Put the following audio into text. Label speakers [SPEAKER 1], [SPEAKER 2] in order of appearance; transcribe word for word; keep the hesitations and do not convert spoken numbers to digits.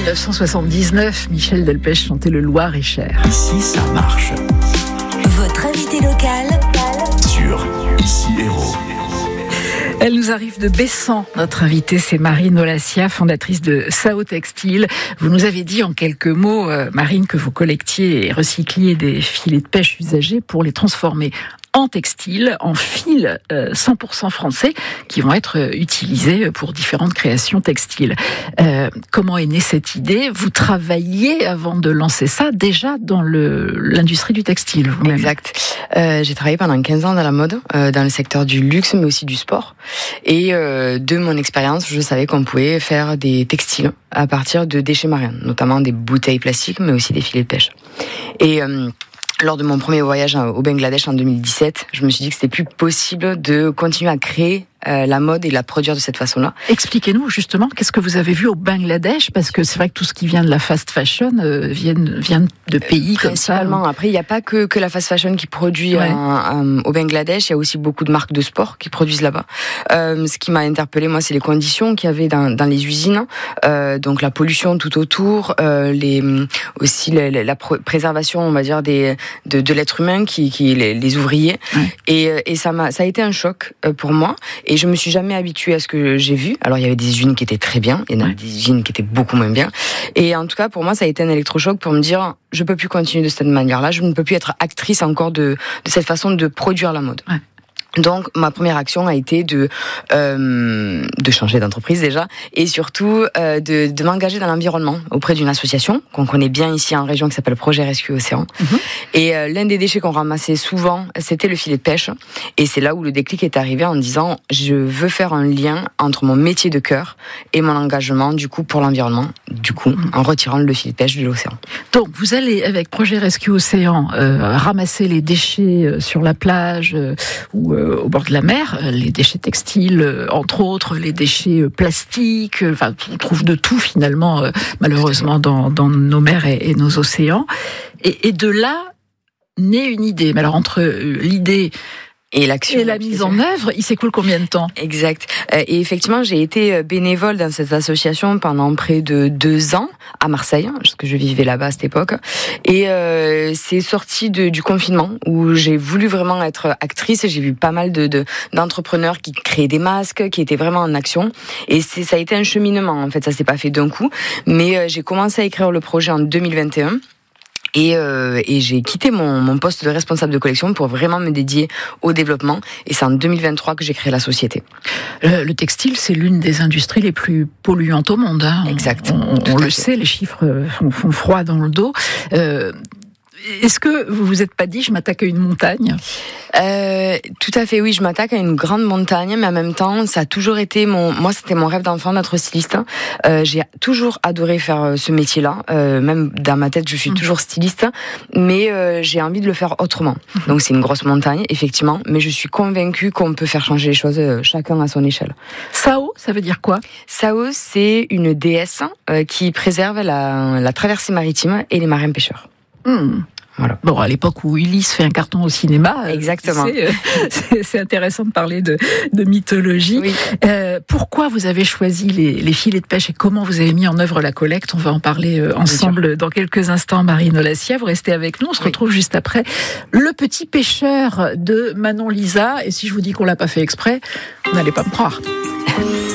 [SPEAKER 1] dix-neuf cent soixante-dix-neuf, Michel Delpech chantait Le Loir-et-Cher.
[SPEAKER 2] Ici, ça marche.
[SPEAKER 3] Votre invité local
[SPEAKER 2] Sur Ici Héros.
[SPEAKER 1] Elle nous arrive de Bessan. Notre invitée, c'est Marine Olassia, fondatrice de Sao Textile. Vous nous avez dit en quelques mots, euh, Marine, que vous collectiez et recycliez des filets de pêche usagés pour les transformer en textile, en fils euh, cent pour cent français qui vont être euh, utilisés pour différentes créations textiles. Euh, comment est née cette idée ? Vous travailliez, avant de lancer ça, déjà dans le, l'industrie du textile, vous-même.
[SPEAKER 4] Exact. Euh, j'ai travaillé pendant quinze ans dans la mode, euh, dans le secteur du luxe, mais aussi du sport. Et euh, de mon expérience, je savais qu'on pouvait faire des textiles à partir de déchets marins, notamment des bouteilles plastiques, mais aussi des filets de pêche. Et euh, lors de mon premier voyage au Bangladesh en deux mille dix-sept, je me suis dit que c'était plus possible de continuer à créer euh, la mode et la produire de cette façon-là.
[SPEAKER 1] Expliquez-nous justement, qu'est-ce que vous avez vu au Bangladesh ? Parce que c'est vrai que tout ce qui vient de la fast fashion euh, vient, vient de pays comme ça.
[SPEAKER 4] Principalement. Après, il n'y a pas que, que la fast fashion qui produit ouais. en, en, au Bangladesh. Il y a aussi beaucoup de marques de sport qui produisent là-bas. Euh, ce qui m'a interpellée, moi, c'est les conditions qu'il y avait dans, dans les usines. Euh, donc la pollution tout autour, euh, les, aussi la, la, la préservation, on va dire, des, de, de l'être humain, qui, qui les, les ouvriers. Ouais. Et, et ça, m'a, ça a été un choc pour moi. Et je me suis jamais habituée à ce que j'ai vu. Alors, il y avait des usines qui étaient très bien, il y en avait ouais. des usines qui étaient beaucoup moins bien. Et en tout cas, pour moi, ça a été un électrochoc pour me dire, je peux plus continuer de cette manière-là, je ne peux plus être actrice encore de, de cette façon de produire la mode. Ouais. Donc, ma première action a été de euh, de changer d'entreprise déjà, et surtout euh, de, de m'engager dans l'environnement auprès d'une association qu'on connaît bien ici en région qui s'appelle Projet Rescue Océan. Mm-hmm. Et euh, l'un des déchets qu'on ramassait souvent, c'était le filet de pêche. Et c'est là où le déclic est arrivé en disant, je veux faire un lien entre mon métier de cœur et mon engagement du coup pour l'environnement. Du coup, mm-hmm. en retirant le filet de pêche de l'océan.
[SPEAKER 1] Donc, vous allez avec Projet Rescue Océan euh, ramasser les déchets sur la plage euh, ou euh, au bord de la mer, les déchets textiles, entre autres, les déchets plastiques, enfin, on trouve de tout finalement, malheureusement, dans, dans nos mers et, et nos océans. Et, et de là naît une idée. Mais alors, entre l'idée
[SPEAKER 4] et l'action
[SPEAKER 1] et la mise en œuvre, il s'écoule combien de temps ?
[SPEAKER 4] Exact. Et effectivement, j'ai été bénévole dans cette association pendant près de deux ans à Marseille, parce que je vivais là-bas à cette époque. Et euh, c'est sorti de, du confinement où j'ai voulu vraiment être actrice. J'ai vu pas mal de, de d'entrepreneurs qui créaient des masques, qui étaient vraiment en action. Et c'est, ça a été un cheminement. En fait, ça s'est pas fait d'un coup, mais euh, j'ai commencé à écrire le projet en deux mille vingt et un. Et, euh, et j'ai quitté mon, mon poste de responsable de collection pour vraiment me dédier au développement. Et c'est en deux mille vingt-trois que j'ai créé la société.
[SPEAKER 1] Le, le textile, c'est l'une des industries les plus polluantes au monde. Hein.
[SPEAKER 4] Exact.
[SPEAKER 1] On, on, on le sait, les chiffres font, font froid dans le dos. Euh, Est-ce que vous vous êtes pas dit, je m'attaque à une montagne ?
[SPEAKER 4] euh, Tout à fait, oui, je m'attaque à une grande montagne, mais en même temps, ça a toujours été mon, moi, c'était mon rêve d'enfant d'être styliste. Euh, j'ai toujours adoré faire ce métier-là. Euh, même dans ma tête, je suis mmh. toujours styliste, mais euh, j'ai envie de le faire autrement. Mmh. Donc c'est une grosse montagne, effectivement, mais je suis convaincue qu'on peut faire changer les choses, euh, chacun à son échelle.
[SPEAKER 1] Sao, ça veut dire quoi ?
[SPEAKER 4] Sao, c'est une déesse euh, qui préserve la, la traversée maritime et les marins pêcheurs.
[SPEAKER 1] Mmh. Voilà. Bon, à l'époque où Ulysse fait un carton au cinéma,
[SPEAKER 4] exactement.
[SPEAKER 1] C'est, c'est, c'est intéressant de parler de, de mythologie. Oui. Euh, pourquoi vous avez choisi les, les filets de pêche et comment vous avez mis en œuvre la collecte ? On va en parler ensemble dans quelques instants. Marine Olassia, vous restez avec nous. On se oui. retrouve juste après Le Petit Pêcheur de Manon Lisa. Et si je vous dis qu'on l'a pas fait exprès, vous n'allez pas me croire.